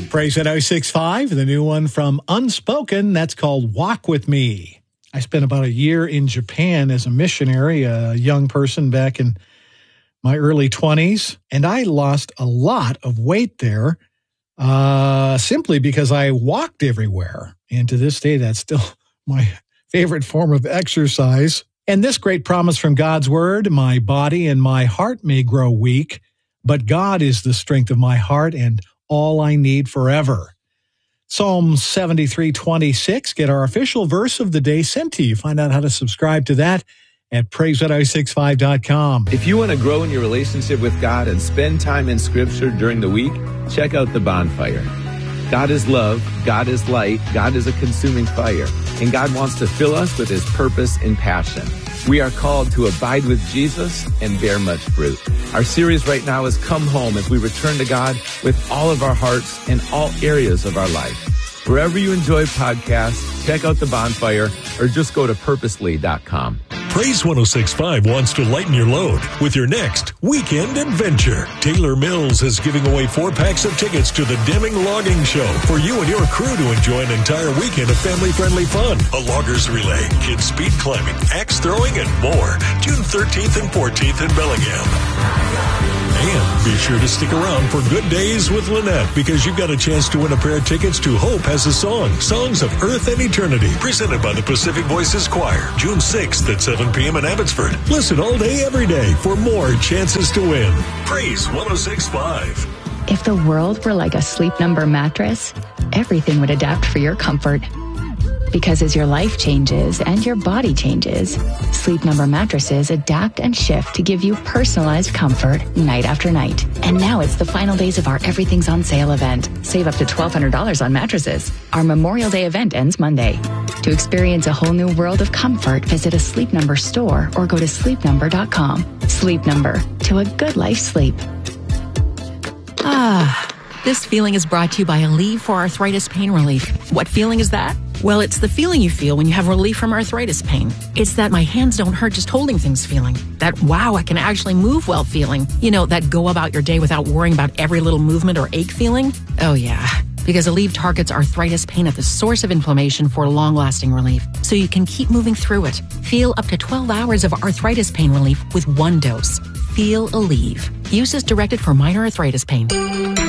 Praise 106.5, the new one from Unspoken. That's called Walk With Me. I spent about a year in Japan as a missionary, a young person back in my early 20s, and I lost a lot of weight there simply because I walked everywhere. And to this day, that's still my favorite form of exercise. And this great promise from God's Word, my body and my heart may grow weak, but God is the strength of my heart and all I need forever. Psalm 73:26, get our official verse of the day sent to you. Find out how to subscribe to that at praise1065.com. If you want to grow in your relationship with God and spend time in Scripture during the week, check out The Bonfire. God is love, God is light, God is a consuming fire, and God wants to fill us with His purpose and passion. We are called to abide with Jesus and bear much fruit. Our series right now is Come Home as we return to God with all of our hearts and all areas of our life. Wherever you enjoy podcasts, check out The Bonfire or just go to purposely.com. Praise 106.5 wants to lighten your load with your next weekend adventure. Taylor Mills is giving away 4 packs of tickets to the Deming Logging Show for you and your crew to enjoy an entire weekend of family-friendly fun. A loggers relay, kids speed climbing, axe throwing, and more. June 13th and 14th in Bellingham. And be sure to stick around for Good Days with Lynette because you've got a chance to win a pair of tickets to Hope Has a Song, Songs of Earth and Eternity, presented by the Pacific Voices Choir, June 6th at 7 p.m. in Abbotsford. Listen all day, every day for more chances to win. Praise 106.5. If the world were like a Sleep Number mattress, everything would adapt for your comfort. Because as your life changes and your body changes, Sleep Number mattresses adapt and shift to give you personalized comfort night after night. And now it's the final days of our Everything's on Sale event. Save up to $1,200 on mattresses. Our Memorial Day event ends Monday. To experience a whole new world of comfort, visit a Sleep Number store or go to sleepnumber.com. Sleep Number, to a good life sleep. This feeling is brought to you by Aleve for arthritis pain relief. What feeling is that? Well, it's the feeling you feel when you have relief from arthritis pain. It's that my hands don't hurt just holding things feeling. That, wow, I can actually move well feeling. You know, that go about your day without worrying about every little movement or ache feeling. Oh, yeah. Because Aleve targets arthritis pain at the source of inflammation for long-lasting relief, so you can keep moving through it. Feel up to 12 hours of arthritis pain relief with 1 dose. Feel Aleve. Use is directed for minor arthritis pain.